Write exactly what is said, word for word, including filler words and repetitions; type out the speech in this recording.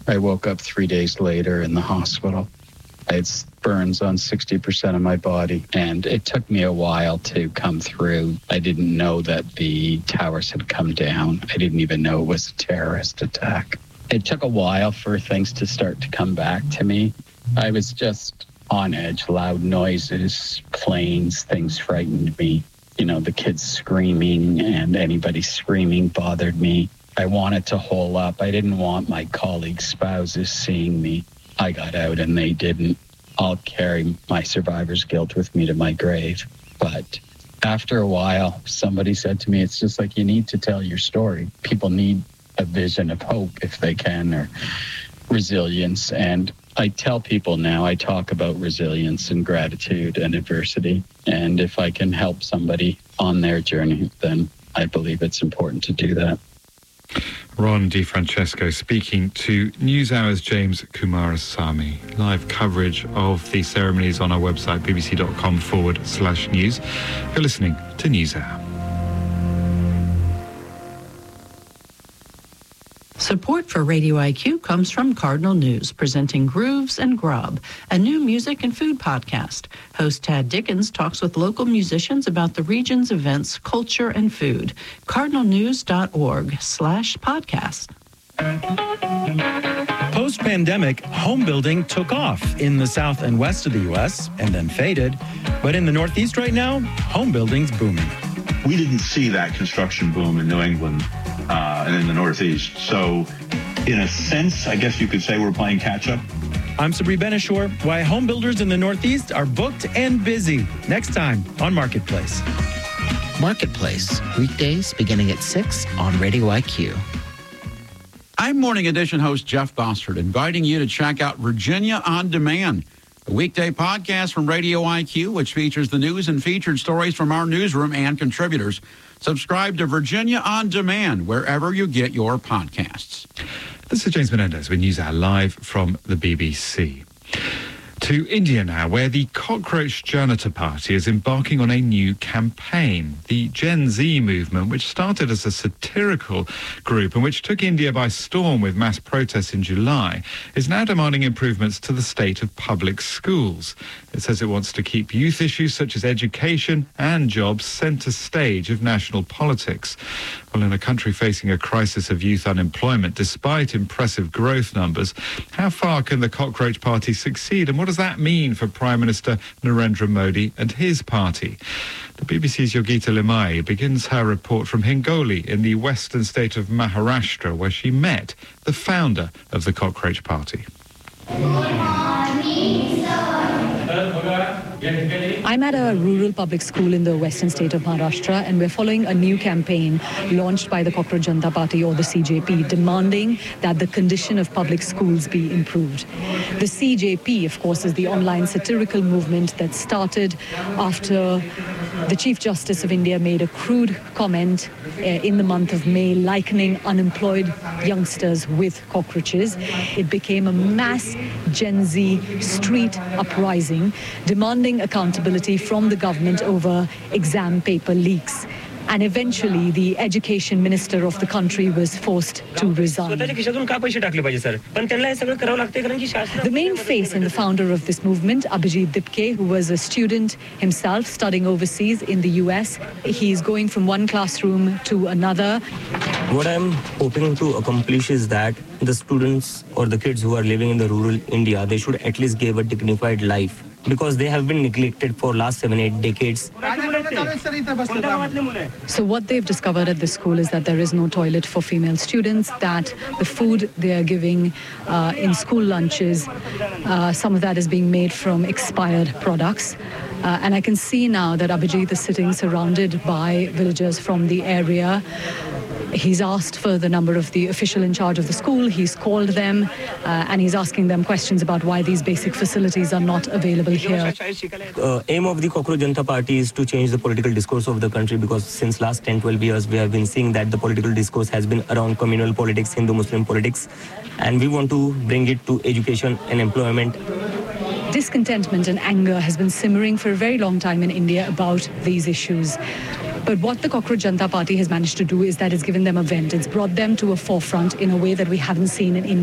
I woke up three days later in the hospital. I had burns on sixty percent of my body, and it took me a while to come through. I didn't know that the towers had come down. I didn't even know it was a terrorist attack. It took a while for things to start to come back to me. I was just on edge, loud noises, planes, things frightened me. You know, the kids screaming and anybody screaming bothered me. I wanted to hole up. I didn't want my colleagues' spouses seeing me. I got out and they didn't. I'll carry my survivor's guilt with me to my grave. But after a while, somebody said to me, it's just like you need to tell your story. People need a vision of hope if they can, or resilience. And I tell people now, I talk about resilience and gratitude and adversity. And if I can help somebody on their journey, then I believe it's important to do that. Ron DiFrancesco speaking to NewsHour's James Kumarasamy. Live coverage of the ceremonies on our website, bbc.com forward slash news. You're listening to NewsHour. Support for Radio I Q comes from Cardinal News, presenting Grooves and Grub, a new music and food podcast. Host Tad Dickens talks with local musicians about the region's events, culture, and food. cardinalnews.org slash podcast. Post-pandemic, home building took off in the south and west of the U S and then faded. But in the Northeast right now, home building's booming. We didn't see that construction boom in New England uh, and in the Northeast. So in a sense, I guess you could say we're playing catch-up. I'm Sabri Benishore. Why home builders in the Northeast are booked and busy. Next time on Marketplace. Marketplace, weekdays beginning at six on Radio I Q. I'm Morning Edition host Jeff Bossert, inviting you to check out Virginia On Demand, a weekday podcast from Radio I Q, which features the news and featured stories from our newsroom and contributors. Subscribe to Virginia On Demand wherever you get your podcasts. This is James Menendez with NewsHour live from the B B C. To India now, where the Cockroach Janata Party is embarking on a new campaign. The Gen Z movement, which started as a satirical group and which took India by storm with mass protests in July, is now demanding improvements to the state of public schools. It says it wants to keep youth issues such as education and jobs centre stage of national politics. Well, in a country facing a crisis of youth unemployment, despite impressive growth numbers, how far can the Cockroach Party succeed, and what does that mean for Prime Minister Narendra Modi and his party? The B B C's Yogita Limaye begins her report from Hingoli in the western state of Maharashtra, where she met the founder of the Cockroach Party. Good morning, sir. I'm at a rural public school in the western state of Maharashtra, and we're following a new campaign launched by the Cockroach Janata Party, or the C J P, demanding that the condition of public schools be improved. The C J P, of course, is the online satirical movement that started after the Chief Justice of India made a crude comment uh, in the month of May likening unemployed youngsters with cockroaches. It became a mass Gen Z street uprising demanding accountability from the government over exam paper leaks. And eventually, the education minister of the country was forced to resign. The main face and the founder of this movement, Abhijit Dipke, who was a student himself studying overseas in the U S, he's going from one classroom to another. What I'm hoping to accomplish is that the students or the kids who are living in the rural India, they should at least give a dignified life, because they have been neglected for last seven, eight decades. So what they've discovered at this school is that there is no toilet for female students, that the food they are giving uh, in school lunches, uh, some of that is being made from expired products. Uh, and I can see now that Abhijit is sitting surrounded by villagers from the area. He's asked for the number of the official in charge of the school. He's called them uh, and he's asking them questions about why these basic facilities are not available here. Uh, aim of the Cockroach Janata Party is to change the political discourse of the country, because since last ten, twelve years we have been seeing that the political discourse has been around communal politics, Hindu-Muslim politics, and we want to bring it to education and employment. Discontentment and anger has been simmering for a very long time in India about these issues. But what the Cockroach Janata Party has managed to do is that it's given them a vent. It's brought them to a forefront in a way that we haven't seen in India.